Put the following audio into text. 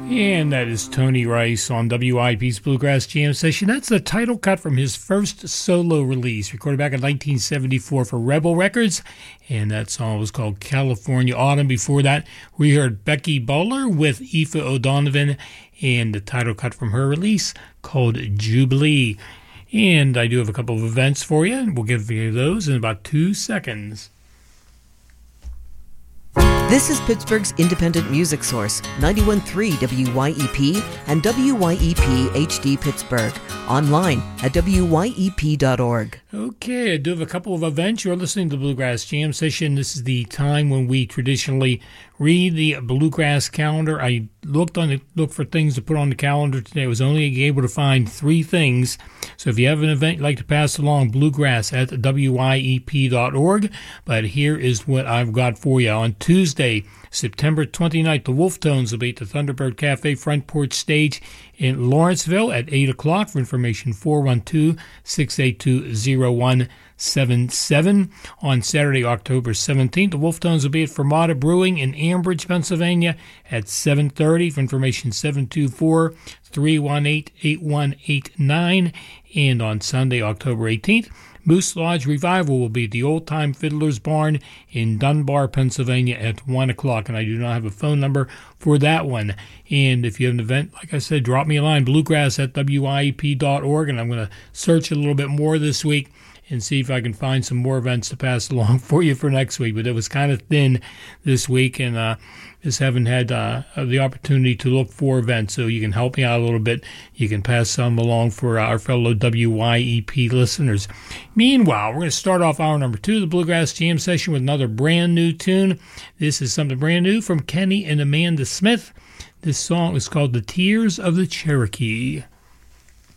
And that is Tony Rice on WIP's Bluegrass Jam Session. That's the title cut from his first solo release, recorded back in 1974 for Rebel Records. And that song was called California Autumn. Before that, we heard Becky Bowler with Aoife O'Donovan and the title cut from her release called Jubilee. And I do have a couple of events for you, and we'll give you those in about 2 seconds. This is Pittsburgh's independent music source, 91.3 WYEP and WYEP HD Pittsburgh. Online at wyep.org. Okay, I do have a couple of events. You're listening to the Bluegrass Jam Session. This is the time when we traditionally read the Bluegrass calendar. I looked for things to put on the calendar today. I was only able to find 3 things. So if you have an event you'd like to pass along, bluegrass at wyep.org. But here is what I've got for you. On Tuesday, September 29th, the Wolf Tones will be at the Thunderbird Cafe front porch stage in Lawrenceville at 8 o'clock. For information, 412-682-0177. On Saturday, October 17th, the Wolf Tones will be at Fermata Brewing in Ambridge, Pennsylvania at 7:30. For information, 724-318-8189. And on Sunday, October 18th, Moose Lodge Revival will be at the Old Time Fiddler's Barn in Dunbar, Pennsylvania at 1 o'clock. And I do not have a phone number for that one. And if you have an event, like I said, drop me a line, bluegrass at wyep.org. And I'm going to search a little bit more this week and see if I can find some more events to pass along for you for next week. But it was kind of thin this week, and just haven't had the opportunity to look for events. So you can help me out a little bit. You can pass some along for our fellow WYEP listeners. Meanwhile, we're going to start off hour number 2 of the Bluegrass Jam Session with another brand new tune. This is something brand new from Kenny and Amanda Smith. This song is called The Tears of the Cherokee.